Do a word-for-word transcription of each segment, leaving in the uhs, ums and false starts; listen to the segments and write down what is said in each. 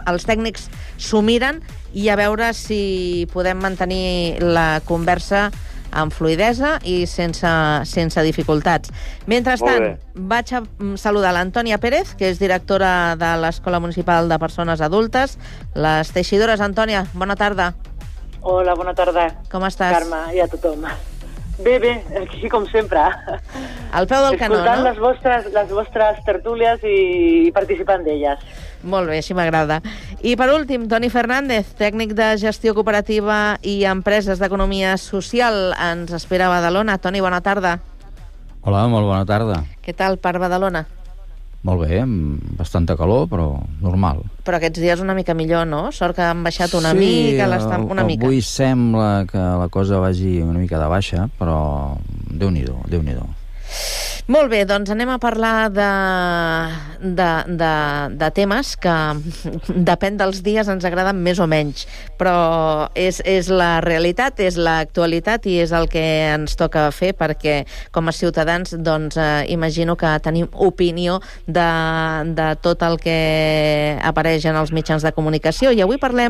els tècnics s'ho miren i a veure si podem mantenir la conversa amb fluïdesa i sense, sense dificultats. Mentrestant, vaig a saludar l'Antònia Pérez, que és directora de l'Escola Municipal de Persones Adultes, les Teixidores. Antònia, bona tarda. Hola, bona tarda. Com estàs? Carme, i a tothom. Bé, bé, aquí com sempre. Al peu del canó, no? Escoltant les vostres, les vostres tertúlies i participant d'elles. Molt bé, així m'agrada. I per últim, Toni Fernández, tècnic de gestió cooperativa i empreses d'economia social, ens espera a Badalona. Toni, bona tarda. Hola, molt bona tarda. Què tal per Badalona? Molt bé, amb bastanta calor, però normal. Però aquests dies una mica millor, no? Sort que han baixat una mica, l'estamp... una mica. Avui sembla que la cosa vagi una mica de baixa, però Déu-n'hi-do, Déu-n'hi-do. Molt bé, doncs anem a parlar de, de, de, de temes que depèn dels dies ens agraden més o menys, però és, és la realitat, és l'actualitat i és el que ens toca fer perquè com a ciutadans doncs eh, imagino que tenim opinió de, de tot el que apareix en els mitjans de comunicació i avui parlem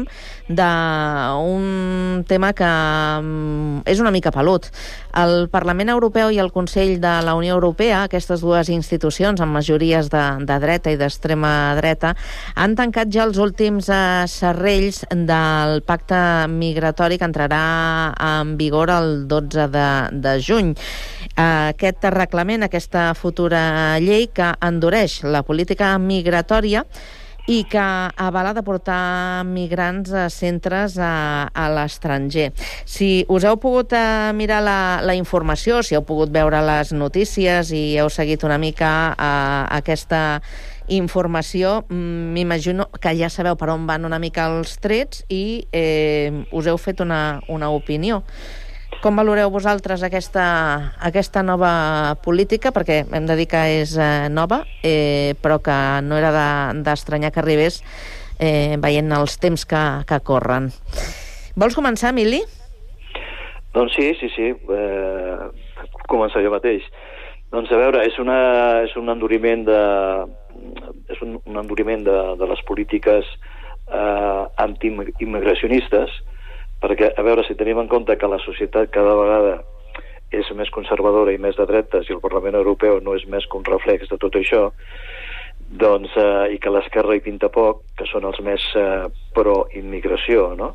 d'un tema que és una mica pelut. El Parlament Europeu i el Consell de la Unió Europea, aquestes dues institucions amb majories de, de dreta i d'extrema dreta, han tancat ja els últims eh, serrells del pacte migratori que entrarà en vigor el dotze de juny. Eh, aquest reglament, aquesta futura llei que endureix la política migratòria i que avala de portar migrants a centres a, a l'estranger. Si us heu pogut eh, mirar la, la informació, si heu pogut veure les notícies i heu seguit una mica eh, aquesta informació, m'imagino que ja sabeu per on van una mica els trets i eh, us heu fet una, una opinió. Com valoreu vosaltres aquesta, aquesta nova política? Perquè hem de dir que és eh, nova, eh, però que no era d'estranyar de, que arribés eh, veient els temps que, que corren. Vols començar, Emili? Doncs sí, sí, sí. Eh, començar jo mateix. Doncs a veure, és, una, és un enduriment de, és un, un enduriment de, de les polítiques eh, anti-immigracionistes, perquè, a veure, si tenim en compte que la societat cada vegada és més conservadora i més de dretes i el Parlament Europeu no és més que un reflex de tot això, doncs, eh, i que l'esquerra hi pinta poc, que són els més eh, pro-immigració, no?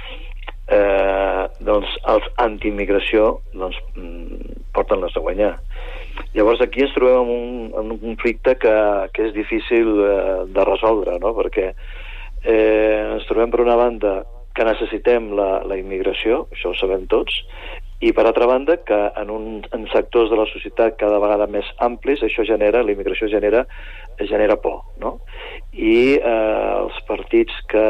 Eh, doncs els anti-immigració doncs, porten les de guanyar. Llavors aquí ens trobem en un, en un conflicte que, que és difícil eh, de resoldre, no? Perquè eh, ens trobem per una banda que necessitem la, la immigració, això ho sabem tots, i per altra banda que en, un, en sectors de la societat cada vegada més amplis això genera, la immigració genera, genera por, no? I eh, els partits que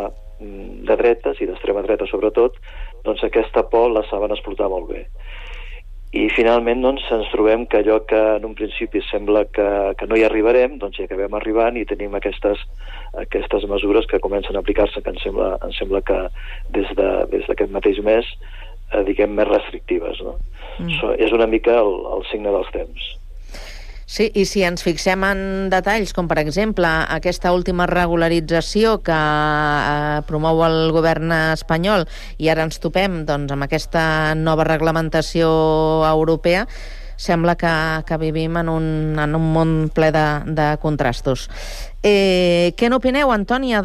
de dretes i d'extrema dreta sobretot, doncs aquesta por la saben explotar molt bé. I finalment doncs, ens trobem que allò que en un principi sembla que, que no hi arribarem, doncs hi acabem arribant i tenim aquestes, aquestes mesures que comencen a aplicar-se, que em sembla, em sembla que des de, des d'aquest mateix mes eh, diguem més restrictives, no? Mm. So, és una mica el, el signe dels temps. Sí, i si ens fixem en detalls, com per exemple aquesta última regularització que eh, promou el govern espanyol i ara ens topem doncs, amb aquesta nova reglamentació europea, sembla que, que vivim en un, en un món ple de, de contrastos. Eh, què n'opineu, Antònia,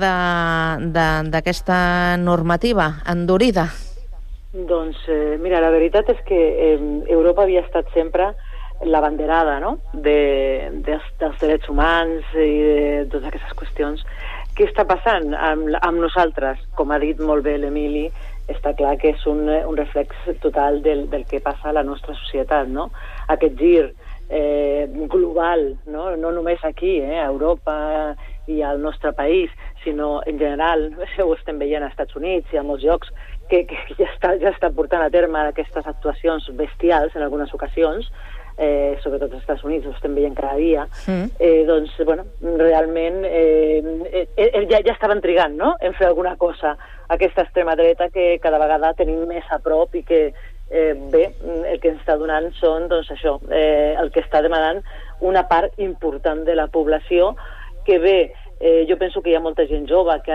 d'aquesta normativa endurida? Doncs, eh, mira, la veritat és que eh, Europa havia estat sempre la banderada, no?, de, de, dels drets humans i de totes aquestes qüestions. Què està passant amb, amb nosaltres? Com ha dit molt bé l'Emili, està clar que és un, un reflex total del, del que passa a la nostra societat, no? Aquest gir eh, global, no? No només aquí, eh, a Europa i al nostre país, sinó en general, ho estem veient als Estats Units i a molts llocs, que, que ja, està, ja està portant a terme aquestes actuacions bestials en algunes ocasions, Eh, sobretot als Estats Units, ho estem veient cada dia, mm. eh, doncs, bueno, realment eh, eh, ja, ja estaven trigant, no?, en fer alguna cosa aquesta extrema dreta que cada vegada tenim més a prop i que, eh, bé, el que ens està donant són, doncs, això, eh, el que està demanant una part important de la població que, bé, eh, jo penso que hi ha molta gent jove que